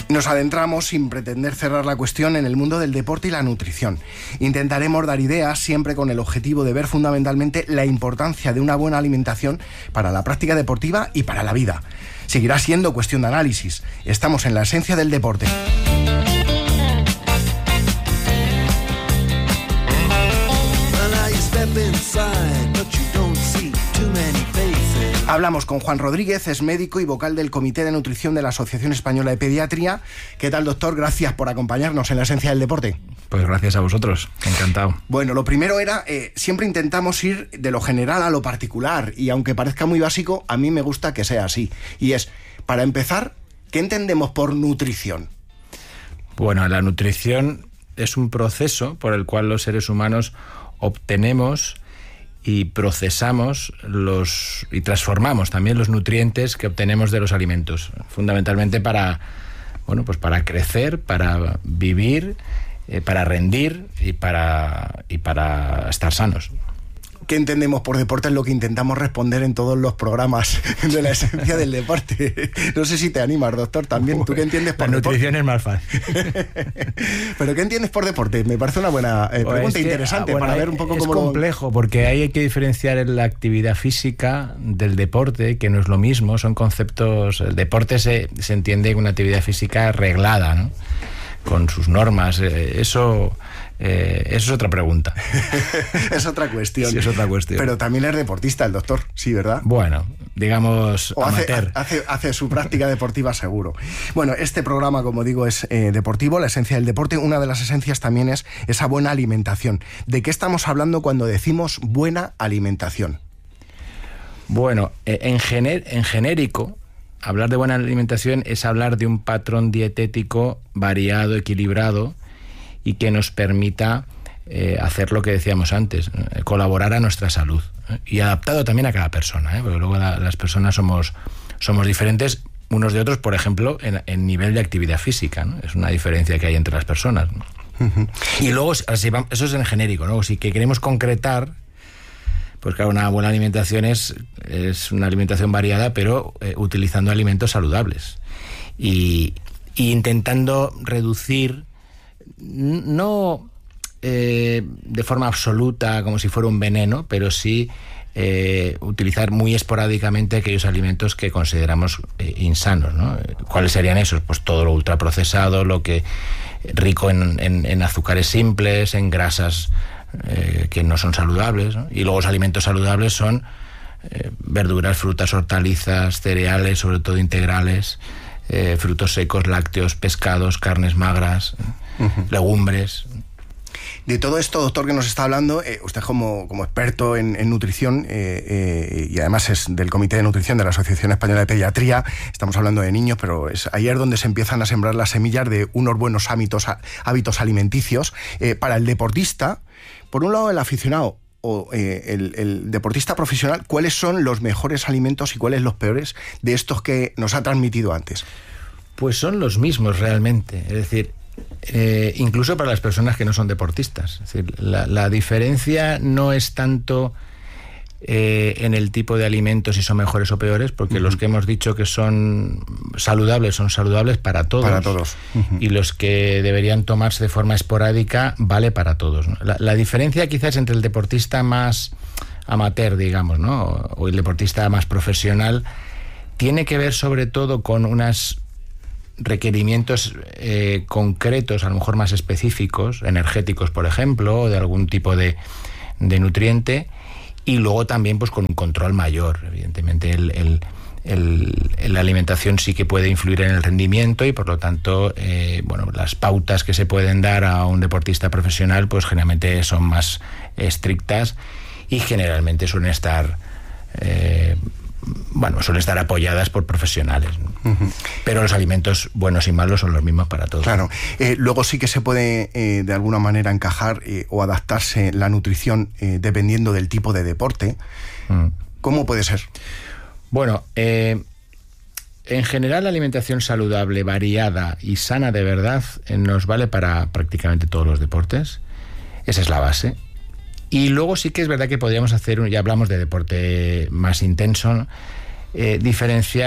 Nos adentramos, sin pretender cerrar la cuestión, en el mundo del deporte y la nutrición. Intentaremos dar ideas siempre con el objetivo de ver fundamentalmente la importancia de una buena alimentación para la práctica deportiva y para la vida. Seguirá siendo cuestión de análisis. Estamos en la esencia del deporte. Hablamos con Juan Rodríguez, es médico y vocal del Comité de Nutrición de la Asociación Española de Pediatría. ¿Qué tal, doctor? Gracias por acompañarnos en la esencia del deporte. Pues gracias a vosotros, encantado. Bueno, lo primero era, siempre intentamos ir de lo general a lo particular, y aunque parezca muy básico, a mí me gusta que sea así. Y es, para empezar, ¿qué entendemos por nutrición? Bueno, la nutrición es un proceso por el cual los seres humanos obtenemos y procesamos y transformamos también los nutrientes que obtenemos de los alimentos, fundamentalmente para crecer, para vivir, para rendir y para estar sanos. ¿Qué entendemos por deporte? Es lo que intentamos responder en todos los programas de la esencia del deporte. No sé si te animas, doctor, también. ¿Tú qué entiendes por deporte? La nutrición es más fácil. ¿Pero qué entiendes por deporte? Me parece una buena pregunta, interesante, para ver un poco cómo... Es complejo, porque ahí hay que diferenciar la actividad física del deporte, que no es lo mismo, son conceptos... El deporte se entiende como una actividad física reglada, ¿no? Con sus normas, eso es otra pregunta. Es otra cuestión. Sí, es otra cuestión. Pero también es deportista el doctor, sí, ¿verdad? Bueno, digamos o amateur. Hace su práctica deportiva seguro. Bueno, este programa, como digo, es deportivo, la esencia del deporte. Una de las esencias también es esa buena alimentación. ¿De qué estamos hablando cuando decimos buena alimentación? Bueno, en genérico, hablar de buena alimentación es hablar de un patrón dietético variado, equilibrado y que nos permita hacer lo que decíamos antes, colaborar a nuestra salud, y adaptado también a cada persona, porque luego las personas somos diferentes unos de otros, por ejemplo, en nivel de actividad física, ¿no? Es una diferencia que hay entre las personas, ¿no? Uh-huh. Y luego, eso es en genérico, ¿no? Si que queremos concretar, pues claro, una buena alimentación es una alimentación variada, pero utilizando alimentos saludables y intentando reducir, no de forma absoluta como si fuera un veneno, pero sí utilizar muy esporádicamente aquellos alimentos que consideramos insanos, ¿no? ¿Cuáles serían esos? Pues todo lo ultraprocesado, lo que rico en azúcares simples, en grasas que no son saludables, ¿no? Y luego los alimentos saludables son verduras, frutas, hortalizas, cereales, sobre todo integrales, frutos secos, lácteos, pescados, carnes magras, uh-huh, legumbres. De todo esto, doctor, que nos está hablando, usted como experto en nutrición y además es del Comité de Nutrición de la Asociación Española de Pediatría, estamos hablando de niños, pero es ayer donde se empiezan a sembrar las semillas de unos buenos hábitos alimenticios. Para el deportista, por un lado el aficionado o el deportista profesional, ¿cuáles son los mejores alimentos y cuáles los peores de estos que nos ha transmitido antes? Pues son los mismos realmente, es decir, incluso para las personas que no son deportistas. Es decir, la diferencia no es tanto en el tipo de alimentos, si son mejores o peores, porque los que hemos dicho que son saludables para todos. Para todos. Y los que deberían tomarse de forma esporádica vale para todos, ¿no? La diferencia quizás entre el deportista más amateur, digamos, ¿no? O el deportista más profesional tiene que ver sobre todo con unos requerimientos concretos, a lo mejor más específicos, energéticos, por ejemplo, o de algún tipo de nutriente. Y luego también pues con un control mayor. Evidentemente la alimentación sí que puede influir en el rendimiento y por lo tanto las pautas que se pueden dar a un deportista profesional pues generalmente son más estrictas y generalmente suelen estar apoyadas por profesionales, ¿no? Uh-huh. Pero los alimentos buenos y malos son los mismos para todos. Claro. Luego sí que se puede de alguna manera encajar o adaptarse la nutrición dependiendo del tipo de deporte. ¿Cómo puede ser? Bueno, en general la alimentación saludable, variada y sana de verdad nos vale para prácticamente todos los deportes. Esa es la base. Y luego sí que es verdad que podríamos hacer, ya hablamos de deporte más intenso, ¿no? Diferenciar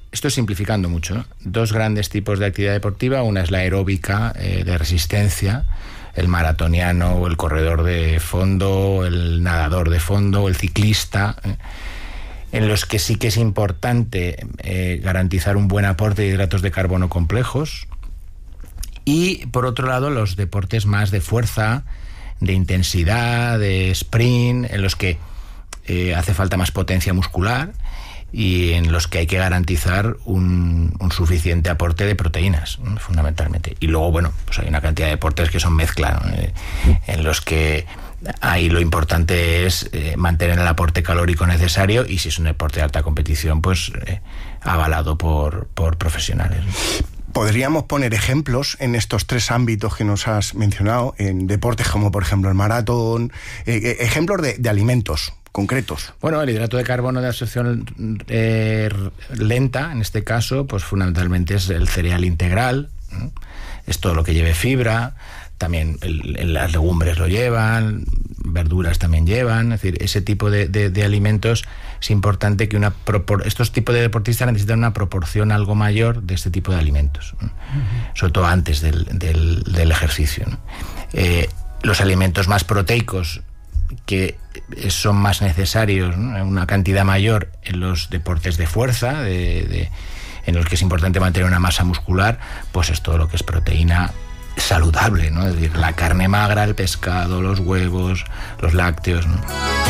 esto es simplificando mucho, ¿no? 2 grandes tipos de actividad deportiva. Una es la aeróbica, de resistencia, el maratoniano o el corredor de fondo, el nadador de fondo, el ciclista, en los que sí que es importante garantizar un buen aporte de hidratos de carbono complejos. Y por otro lado, los deportes más de fuerza, de intensidad, de sprint, en los que hace falta más potencia muscular y en los que hay que garantizar un suficiente aporte de proteínas, fundamentalmente. Y luego, bueno, pues hay una cantidad de deportes que son mezcla, ¿no? En los que ahí lo importante es mantener el aporte calórico necesario, y si es un deporte de alta competición, pues avalado por profesionales. ¿Podríamos poner ejemplos en estos 3 ámbitos que nos has mencionado, en deportes como por ejemplo el maratón, ejemplos de alimentos concretos? Bueno, el hidrato de carbono de absorción lenta, en este caso, pues fundamentalmente es el cereal integral, ¿no? Es todo lo que lleve fibra, también las legumbres lo llevan, verduras también llevan, es decir, ese tipo de alimentos. Es importante que estos tipos de deportistas necesitan una proporción algo mayor de este tipo de alimentos, ¿no? Sobre todo antes del ejercicio, ¿no? Los alimentos más proteicos, que son más necesarios, ¿no? Una cantidad mayor en los deportes de fuerza, en los que es importante mantener una masa muscular, pues es todo lo que es proteína saludable, ¿no? Es decir, la carne magra, el pescado, los huevos, los lácteos, ¿no?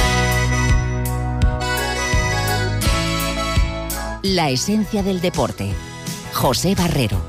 La esencia del deporte. José Barrero.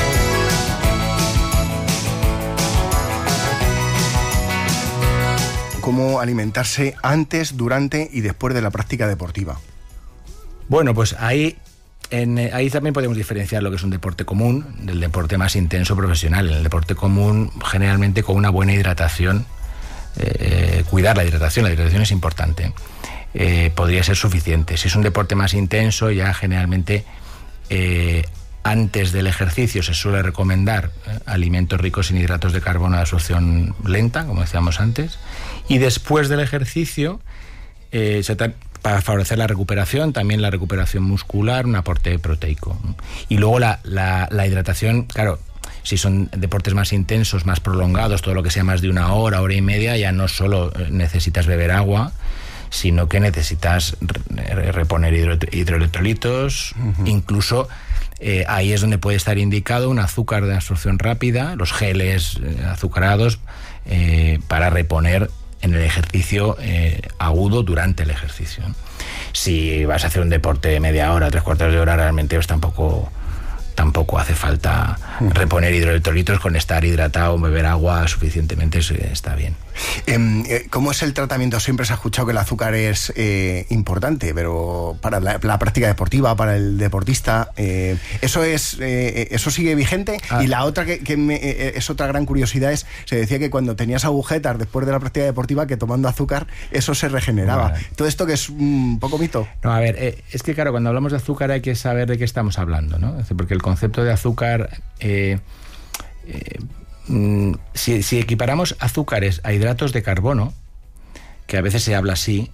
¿Cómo alimentarse antes, durante y después de la práctica deportiva? Bueno, pues ahí también podemos diferenciar lo que es un deporte común del deporte más intenso profesional. En el deporte común, generalmente con una buena hidratación, cuidar la hidratación es importante, podría ser suficiente. Si es un deporte más intenso, ya generalmente antes del ejercicio se suele recomendar alimentos ricos en hidratos de carbono de absorción lenta, como decíamos antes, y después del ejercicio para favorecer la recuperación, también la recuperación muscular, un aporte proteico. Y luego la hidratación, claro, si son deportes más intensos, más prolongados, todo lo que sea más de 1 hora, hora y media, ya no solo necesitas beber agua, sino que necesitas reponer hidroelectrolitos, incluso ahí es donde puede estar indicado un azúcar de absorción rápida, los geles azucarados, para reponer en el ejercicio agudo durante el ejercicio. Si vas a hacer un deporte de media hora, 3/4 de hora, realmente pues tampoco hace falta reponer hidroelectrolitos. Con estar hidratado, beber agua suficientemente está bien. ¿Cómo es el tratamiento? Siempre se ha escuchado que el azúcar es importante, pero para la práctica deportiva, para el deportista, ¿eso sigue vigente? Y la otra que es otra gran curiosidad se decía que cuando tenías agujetas después de la práctica deportiva, que tomando azúcar eso se regeneraba. Vale. ¿Todo esto que es un poco mito? No, a ver, es que claro, cuando hablamos de azúcar hay que saber de qué estamos hablando, ¿no? Porque el concepto de azúcar... si equiparamos azúcares a hidratos de carbono, que a veces se habla así,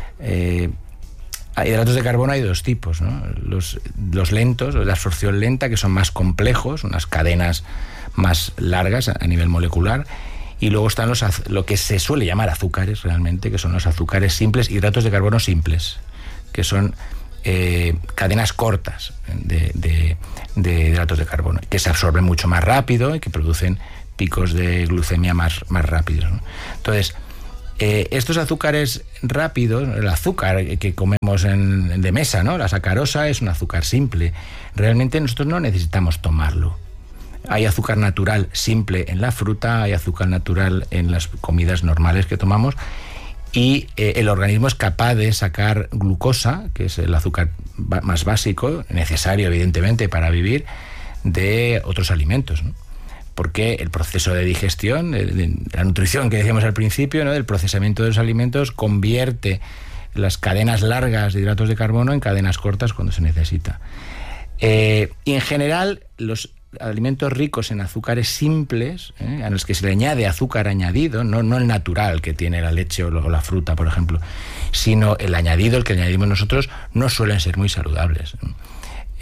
a hidratos de carbono hay 2 tipos, ¿no? Los lentos, los de absorción lenta, que son más complejos, unas cadenas más largas a nivel molecular, y luego están lo que se suele llamar azúcares realmente, que son los azúcares simples, hidratos de carbono simples, que son cadenas cortas de hidratos de carbono, que se absorben mucho más rápido y que producen picos de glucemia más rápidos, ¿no? Entonces, estos azúcares rápidos, el azúcar que comemos de mesa, ¿no? La sacarosa es un azúcar simple. Realmente nosotros no necesitamos tomarlo. Hay azúcar natural simple en la fruta, hay azúcar natural en las comidas normales que tomamos, y el organismo es capaz de sacar glucosa, que es el azúcar más básico, necesario evidentemente para vivir, de otros alimentos, ¿no? Porque el proceso de digestión, de la nutrición que decíamos al principio, ¿no? Del procesamiento de los alimentos, convierte las cadenas largas de hidratos de carbono en cadenas cortas cuando se necesita. Y en general, los alimentos ricos en azúcares simples, a los que se le añade azúcar añadido, no el natural que tiene la leche o la fruta, por ejemplo, sino el añadido, el que añadimos nosotros, no suelen ser muy saludables.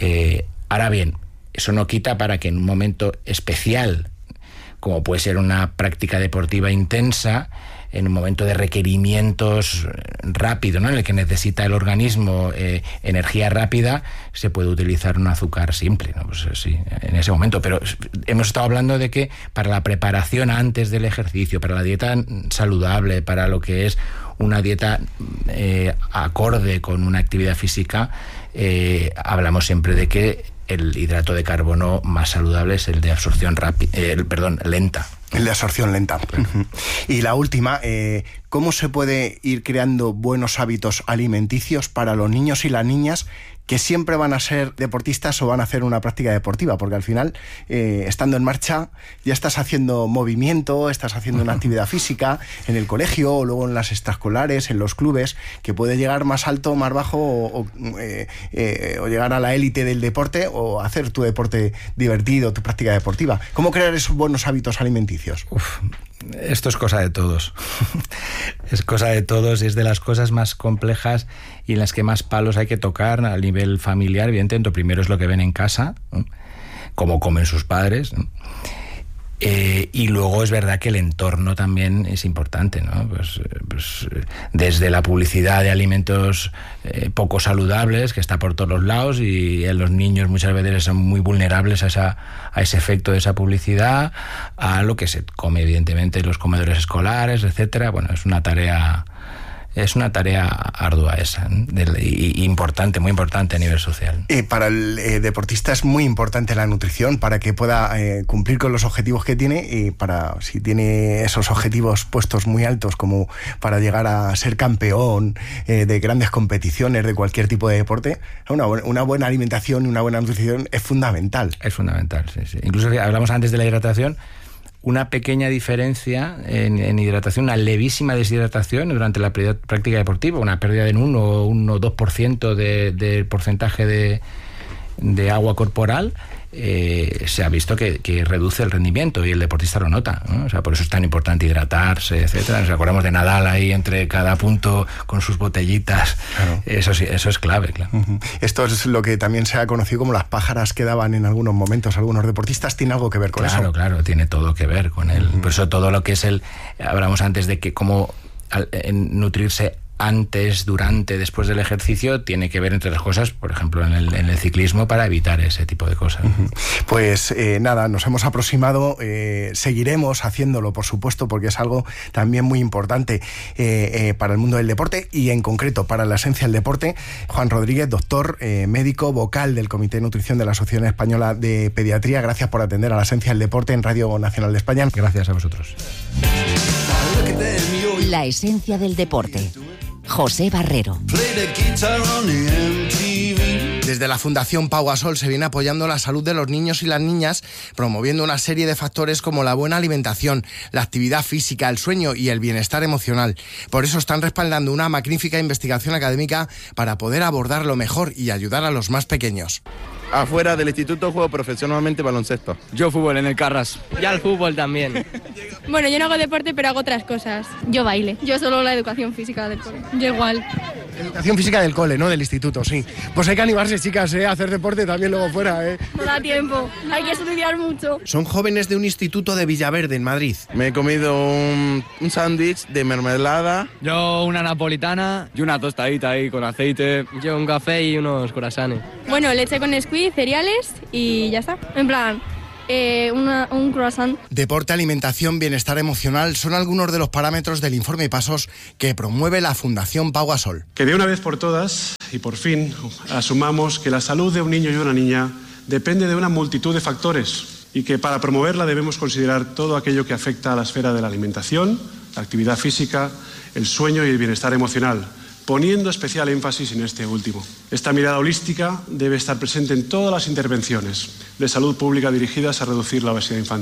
Ahora bien, eso no quita para que en un momento especial, como puede ser una práctica deportiva intensa, en un momento de requerimientos rápido, ¿no?, en el que necesita el organismo energía rápida, se puede utilizar un azúcar simple, ¿no? Pues sí, en ese momento. Pero hemos estado hablando de que para la preparación antes del ejercicio, para la dieta saludable, para lo que es una dieta acorde con una actividad física, hablamos siempre de que el hidrato de carbono más saludable es el de absorción lenta. El de absorción lenta. Y la última, ¿cómo se puede ir creando buenos hábitos alimenticios para los niños y las niñas que siempre van a ser deportistas o van a hacer una práctica deportiva? Porque al final, estando en marcha, ya estás haciendo movimiento, estás haciendo una actividad física en el colegio o luego en las extraescolares, en los clubes, que puede llegar más alto, más bajo o llegar a la élite del deporte o hacer tu deporte divertido, tu práctica deportiva. ¿Cómo crear esos buenos hábitos alimenticios? Esto es cosa de todos. Es cosa de todos, es de las cosas más complejas y en las que más palos hay que tocar a nivel familiar. Evidentemente, lo primero es lo que ven en casa, ¿no?, cómo comen sus padres, ¿no? Y luego es verdad que el entorno también es importante, ¿no? Pues desde la publicidad de alimentos poco saludables, que está por todos los lados, y los niños muchas veces son muy vulnerables a ese efecto de esa publicidad, a lo que se come evidentemente en los comedores escolares, etcétera. Bueno, es una tarea ardua esa, y importante, muy importante a nivel social. Para el deportista es muy importante la nutrición para que pueda cumplir con los objetivos que tiene, y para, si tiene esos objetivos puestos muy altos, como para llegar a ser campeón de grandes competiciones de cualquier tipo de deporte, una buena alimentación y una buena nutrición es fundamental. Es fundamental, sí. Incluso hablamos antes de la hidratación. Una pequeña diferencia en hidratación, una levísima deshidratación durante la práctica deportiva, una pérdida de 1 o 2% del porcentaje de agua corporal, se ha visto que reduce el rendimiento y el deportista lo nota, ¿no? O sea, por eso es tan importante hidratarse, etcétera. Nos acordamos de Nadal ahí entre cada punto con sus botellitas. Claro. Eso sí, eso es clave, claro. Esto es lo que también se ha conocido como las pájaras que daban en algunos momentos algunos deportistas. ¿Tiene algo que ver con eso? Claro, tiene todo que ver con él. Por eso todo lo que es hablamos antes de que cómo nutrirse antes, durante, después del ejercicio, tiene que ver, entre las cosas, por ejemplo, en el ciclismo, para evitar ese tipo de cosas. Pues nada, nos hemos aproximado, seguiremos haciéndolo, por supuesto, porque es algo también muy importante para el mundo del deporte y en concreto para la esencia del deporte. Juan Rodríguez, doctor, médico, vocal del Comité de Nutrición de la Asociación Española de Pediatría, gracias por atender a la esencia del deporte en Radio Nacional de España. Gracias a vosotros. La esencia del deporte. José Barrero. Desde la Fundación Pau Gasol se viene apoyando la salud de los niños y las niñas, promoviendo una serie de factores como la buena alimentación, la actividad física, el sueño y el bienestar emocional. Por eso están respaldando una magnífica investigación académica para poder abordarlo mejor y ayudar a los más pequeños. Afuera del instituto juego profesionalmente baloncesto. Yo fútbol en el Carras. Y al fútbol también. Bueno, yo no hago deporte, pero hago otras cosas. Yo baile. Yo solo la educación física del cole. Yo igual. Educación física del cole, ¿no? Del instituto, sí. Pues hay que animarse, chicas, a hacer deporte también luego fuera, No da tiempo. Hay que estudiar mucho. Son jóvenes de un instituto de Villaverde, en Madrid. Me he comido un sándwich de mermelada. Yo una napolitana y una tostadita ahí con aceite. Yo un café y unos croissants. Bueno, leche con squeeze, cereales y ya está. En plan, un croissant. Deporte, alimentación, bienestar emocional son algunos de los parámetros del informe Pasos que promueve la Fundación Pau Gasol. Que de una vez por todas y por fin asumamos que la salud de un niño y una niña depende de una multitud de factores y que para promoverla debemos considerar todo aquello que afecta a la esfera de la alimentación, la actividad física, el sueño y el bienestar emocional, poniendo especial énfasis en este último. Esta mirada holística debe estar presente en todas las intervenciones de salud pública dirigidas a reducir la obesidad infantil.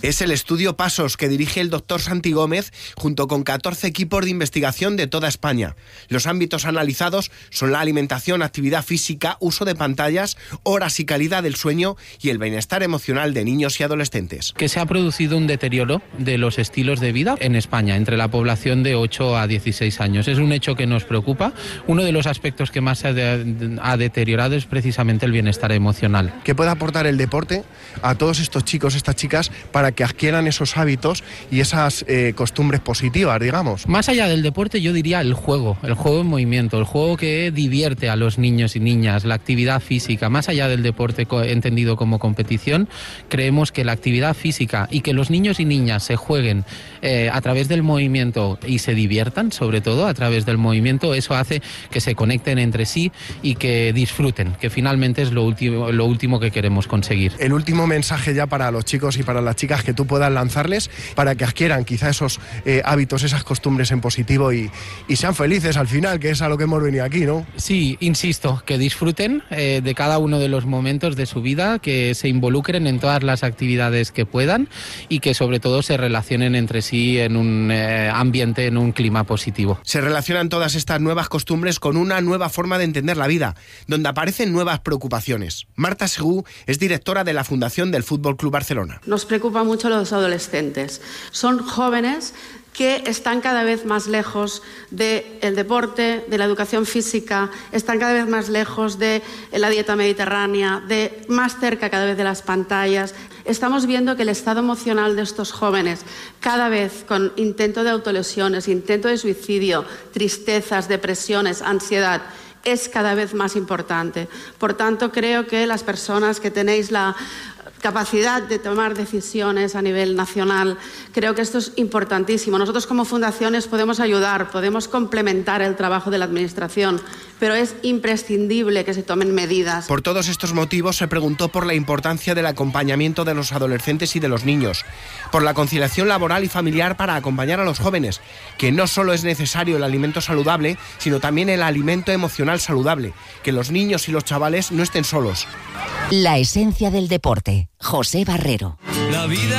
Es el estudio Pasos que dirige el doctor Santi Gómez junto con 14 equipos de investigación de toda España. Los ámbitos analizados son la alimentación, actividad física, uso de pantallas, horas y calidad del sueño y el bienestar emocional de niños y adolescentes. Que se ha producido un deterioro de los estilos de vida en España entre la población de 8 a 16 años. Es un hecho que nos preocupa. Uno de los aspectos que más se ha deteriorado es precisamente el bienestar emocional. ¿Qué puede aportar el deporte a todos estos chicos, estas chicas, para que adquieran esos hábitos y esas costumbres positivas, digamos? Más allá del deporte, yo diría el juego en movimiento, el juego que divierte a los niños y niñas, la actividad física. Más allá del deporte entendido como competición, creemos que la actividad física y que los niños y niñas se jueguen a través del movimiento y se diviertan, sobre todo a través del movimiento, eso hace que se conecten entre sí y que disfruten, que finalmente es lo último que queremos conseguir. El último mensaje ya para los chicos y para las chicas que tú puedas lanzarles para que adquieran quizá esos hábitos, esas costumbres en positivo y sean felices al final, que es a lo que hemos venido aquí, ¿no? Sí, insisto, que disfruten de cada uno de los momentos de su vida, que se involucren en todas las actividades que puedan y que sobre todo se relacionen entre sí en un ambiente, en un clima positivo. Se relacionan todas estas nuevas costumbres con una nueva forma de entender la vida, donde aparecen nuevas preocupaciones. Marta Segú es directora de la Fundación del Fútbol Club Barcelona. Nos preocupa mucho los adolescentes. Son jóvenes que están cada vez más lejos del deporte, de la educación física, están cada vez más lejos de la dieta mediterránea, más cerca cada vez de las pantallas. Estamos viendo que el estado emocional de estos jóvenes, cada vez con intento de autolesiones, intento de suicidio, tristezas, depresiones, ansiedad, es cada vez más importante. Por tanto, creo que las personas que tenéis la capacidad de tomar decisiones a nivel nacional, creo que esto es importantísimo. Nosotros como fundaciones podemos ayudar, podemos complementar el trabajo de la administración, pero es imprescindible que se tomen medidas. Por todos estos motivos se preguntó por la importancia del acompañamiento de los adolescentes y de los niños, por la conciliación laboral y familiar para acompañar a los jóvenes, que no solo es necesario el alimento saludable, sino también el alimento emocional saludable, que los niños y los chavales no estén solos. La esencia del deporte. José Barrero. La vida